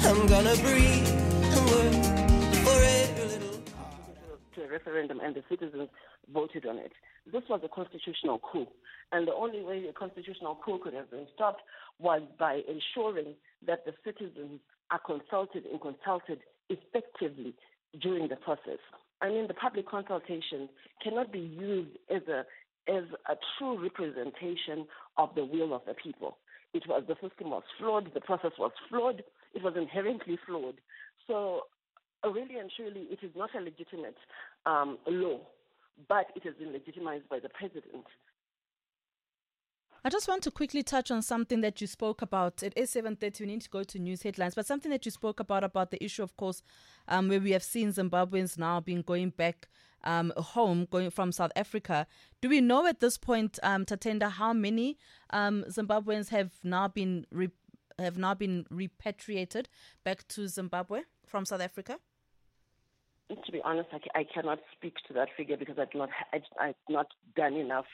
I'm gonna breathe and work for every little. To a referendum and the citizens voted on it. This was a constitutional coup. And the only way a constitutional coup could have been stopped was by ensuring that the citizens are consulted and consulted effectively during the process. I mean, the public consultation cannot be used as a true representation of the will of the people. The system was flawed, the process was flawed, it was inherently flawed. So really and truly, it is not a legitimate law, but it has been legitimized by the president. I just want to quickly touch on something that you spoke about. It is 7:30. We need to go to news headlines. But something that you spoke about the issue, of course, where we have seen Zimbabweans now going back home, going from South Africa. Do we know at this point, Tatenda, how many Zimbabweans have now been repatriated back to Zimbabwe from South Africa? To be honest, I cannot speak to that figure because I've not done enough.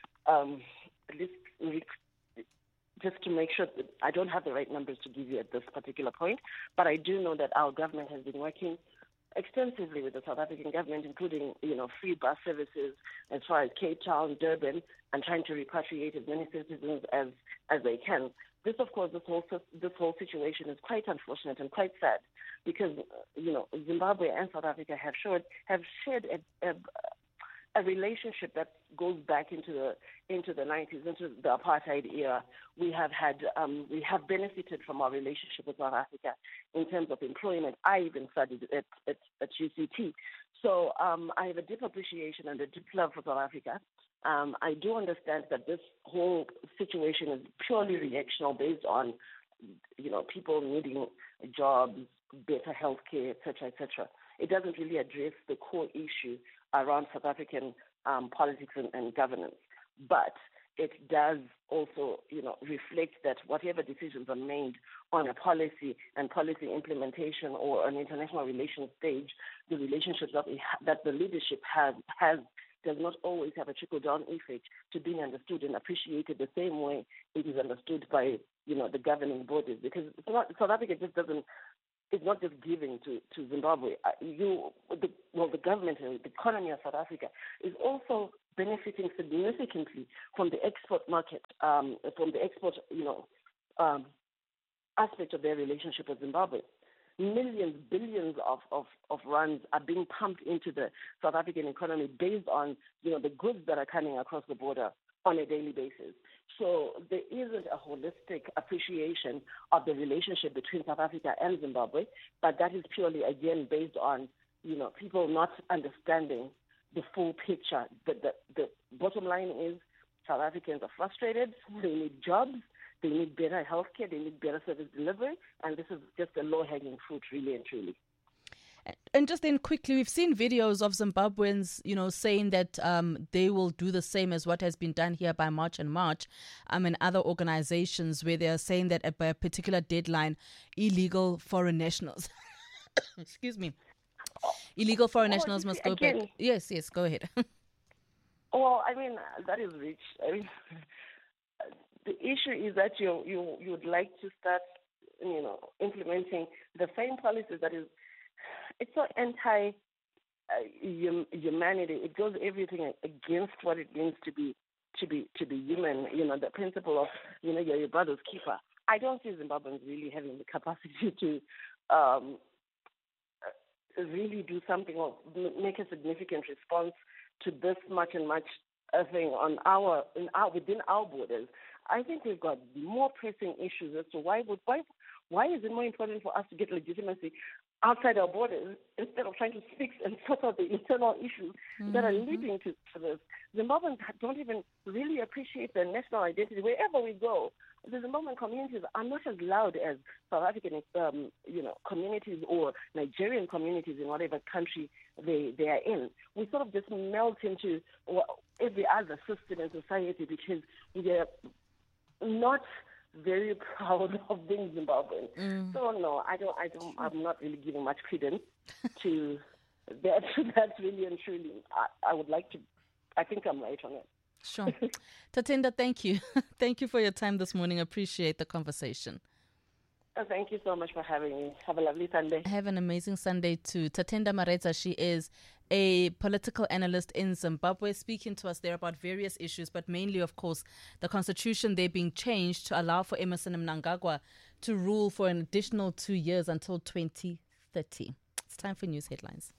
At least just to make sure that I don't have the right numbers to give you at this particular point, but I do know that our government has been working extensively with the South African government, including free bus services as far as Cape Town, Durban, and trying to repatriate as many citizens as they can. This, of course, this whole situation is quite unfortunate and quite sad because Zimbabwe and South Africa have shared a relationship that goes back into the 90s, into the apartheid era. We have benefited from our relationship with South Africa in terms of employment. I even studied at UCT. So I have a deep appreciation and a deep love for South Africa. I do understand that this whole situation is purely reactional based on, people needing jobs, better healthcare, etc., etc. It doesn't really address the core issue around South African politics and governance. But it does also, reflect that whatever decisions are made on a policy and policy implementation or an international relations stage, the relationships that the leadership has does not always have a trickle-down effect to being understood and appreciated the same way it is understood by, the governing bodies. Because South Africa just doesn't. It's not just giving to Zimbabwe. The government and the economy of South Africa is also benefiting significantly from the export market, from the export, aspect of their relationship with Zimbabwe. Millions, billions of rands are being pumped into the South African economy based on, the goods that are coming across the border on a daily basis. So there isn't a holistic appreciation of the relationship between South Africa and Zimbabwe, but that is purely, again, based on, people not understanding the full picture. The bottom line is South Africans are frustrated, they need jobs, they need better healthcare, they need better service delivery, and this is just a low-hanging fruit, really and truly. And just then quickly, we've seen videos of Zimbabweans, saying that they will do the same as what has been done here by March and March and other organizations where they are saying that by a particular deadline, illegal foreign nationals, excuse me, illegal foreign nationals must go back. Yes, go ahead. Well, that is rich. The issue is that you would like to start, implementing the same policies that is. It's so anti-humanity. It goes everything against what it means to be human. The principle of you're your brother's keeper. I don't see Zimbabweans really having the capacity to really do something or make a significant response to this much thing within our borders. I think we've got more pressing issues as to why is it more important for us to get legitimacy outside our borders instead of trying to fix and sort out the internal issues that are leading to this. Zimbabweans don't even really appreciate their national identity. Wherever we go, the Zimbabwean communities are not as loud as South African, communities or Nigerian communities in whatever country they are in. We sort of just melt into every other system in society because we are not very proud of being Zimbabwean. So no, I'm not really giving much credence to that. That's really and truly. I would like to. I think I'm right on it. Sure. Tatenda, thank you. Thank you for your time this morning. Appreciate the conversation. Thank you so much for having me. Have a lovely Sunday. Have an amazing Sunday too. Tatenda Mareza, she is a political analyst in Zimbabwe, speaking to us there about various issues, but mainly, of course, the constitution there being changed to allow for Emmerson Mnangagwa to rule for an additional 2 years until 2030. It's time for news headlines.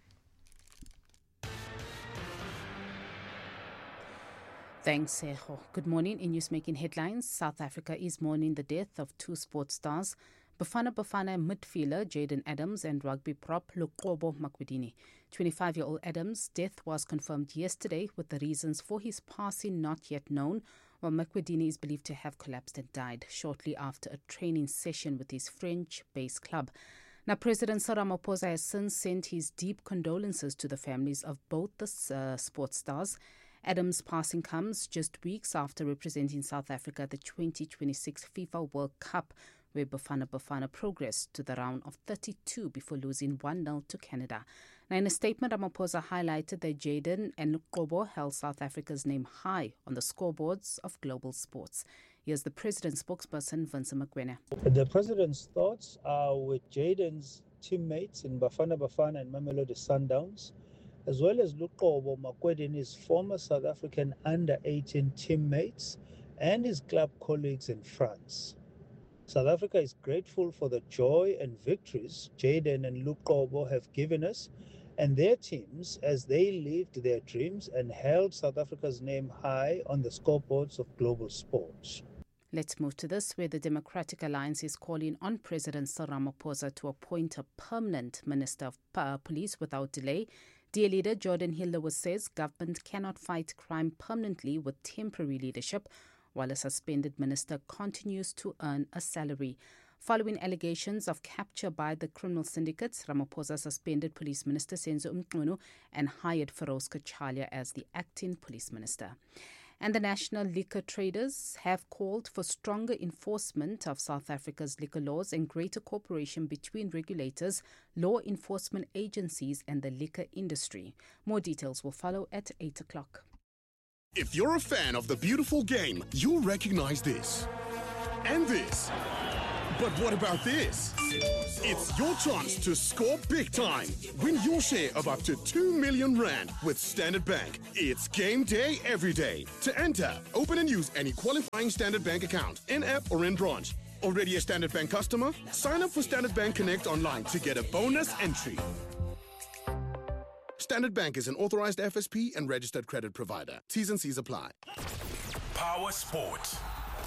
Thanks, Seho. Good morning. In Newsmaking Headlines, South Africa is mourning the death of two sports stars, Bafana Bafana midfielder Jayden Adams and rugby prop Luqobo Makwedini. 25-year-old Adams' death was confirmed yesterday, with the reasons for his passing not yet known, while Makwedini is believed to have collapsed and died shortly after a training session with his French-based club. Now, President Cyril Ramaphosa has since sent his deep condolences to the families of both the sports stars. Adams' passing comes just weeks after representing South Africa at the 2026 FIFA World Cup, where Bafana Bafana progressed to the round of 32 before losing 1-0 to Canada. Now, in a statement, Ramaphosa highlighted that Jayden and Luqobo held South Africa's name high on the scoreboards of global sports. Here's the president's spokesperson, Vincent Mokoena. The president's thoughts are with Jayden's teammates in Bafana Bafana and Mamelodi Sundowns, as well as Luqobo Makwedini's former South African under-18 teammates and his club colleagues in France. South Africa is grateful for the joy and victories Jayden and Luqobo have given us and their teams as they lived their dreams and held South Africa's name high on the scoreboards of global sports. Let's move to this, where the Democratic Alliance is calling on President Cyril Ramaphosa to appoint a permanent Minister of Police without delay. Dear leader Jordan Hilderwood says government cannot fight crime permanently with temporary leadership, while a suspended minister continues to earn a salary. Following allegations of capture by the criminal syndicates, Ramaphosa suspended Police Minister Senzo Mchunu and hired Feroz Kachalia as the acting police minister. And the national liquor traders have called for stronger enforcement of South Africa's liquor laws and greater cooperation between regulators, law enforcement agencies and the liquor industry. More details will follow at 8 o'clock. If you're a fan of the beautiful game, you'll recognize this. And this. But what about this? It's your chance to score big time. Win your share of up to 2 million rand with Standard Bank. It's game day every day. To enter, open and use any qualifying Standard Bank account, in-app or in branch. Already a Standard Bank customer? Sign up for Standard Bank Connect online to get a bonus entry. Standard Bank is an authorized FSP and registered credit provider. T's and C's apply. Power Sport.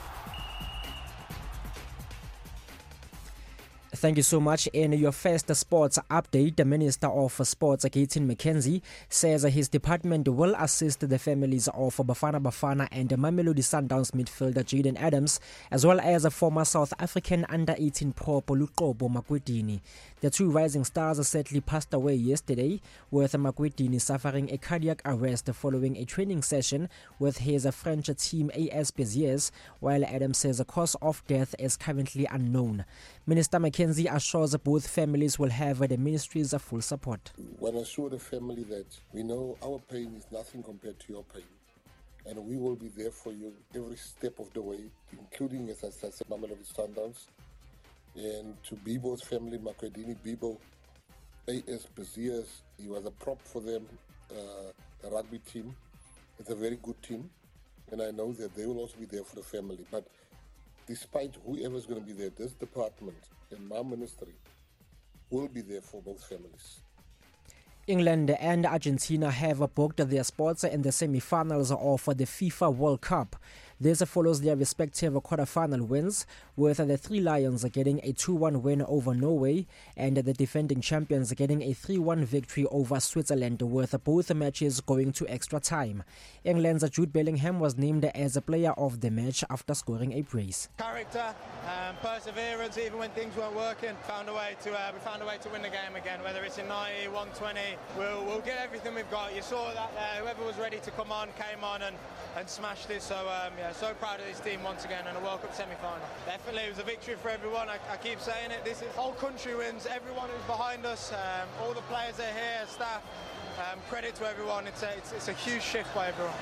Thank you so much. In your first sports update, the Minister of Sports, Gayton McKenzie, says his department will assist the families of Bafana Bafana and Mamelodi Sundowns midfielder Jayden Adams, as well as a former South African under-18 prop Luqobo Makwedini. The two rising stars sadly passed away yesterday, with Makwedini suffering a cardiac arrest following a training session with his French team AS Béziers, while Adams says the cause of death is currently unknown. Minister McKenzie assures both families will have the ministry's full support. Want to assure the family that we know our pain is nothing compared to your pain, and we will be there for you every step of the way, including, as I said, Mamelodi Sundowns, and to Bibo's family, Makwedini Bibo, AS Béziers. He was a prop for them, the rugby team. It's a very good team, and I know that they will also be there for the family. But despite whoever's going to be there, this department and my ministry will be there for both families. England and Argentina have booked their spots in the semi-finals of the FIFA World Cup. This follows their respective quarter-final wins, with the Three Lions getting a 2-1 win over Norway and the defending champions getting a 3-1 victory over Switzerland, with both matches going to extra time. England's Jude Bellingham was named as a player of the match after scoring a brace. Character, perseverance, even when things weren't working, we found a way to win the game again, whether it's in 90, 120, we'll get everything we've got. You saw that there, whoever was ready to come on, came on and smashed it, so proud of this team once again in a World Cup semi-final. Definitely, it was a victory for everyone. I keep saying it, this is whole country wins, everyone who's behind us, all the players that are here, staff, credit to everyone. It's a huge shift by everyone.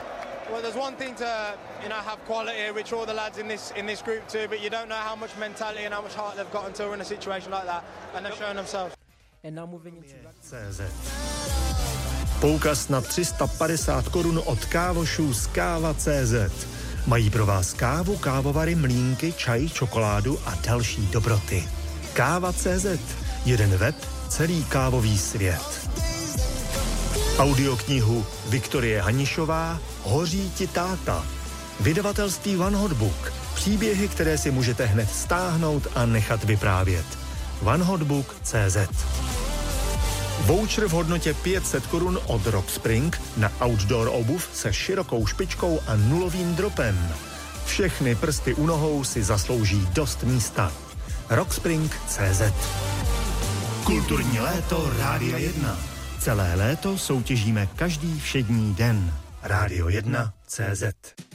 Well, there's one thing to, have quality, which all the lads in this group do, but you don't know how much mentality and how much heart they've got until we're in a situation like that, and they've shown themselves. And now moving into CZ. Poukaz na 350 korun od kávošů z Káva.cz. Mají pro vás kávu, kávovary, mlýnky, čaj, čokoládu a další dobroty. Káva.cz. Jeden web, celý kávový svět. Audioknihu Viktorie Hanišová Hoří ti táta. Vydavatelství One Hot Book. Příběhy, které si můžete hned stáhnout a nechat vyprávět. OneHotBook.cz. Voucher v hodnotě 500 korun od Rockspring na outdoor obuv se širokou špičkou a nulovým dropem. Všechny prsty u nohou si zaslouží dost místa. Rockspring.cz. Kulturní léto Rádia 1. Celé léto soutěžíme každý všední den. Rádio 1.cz.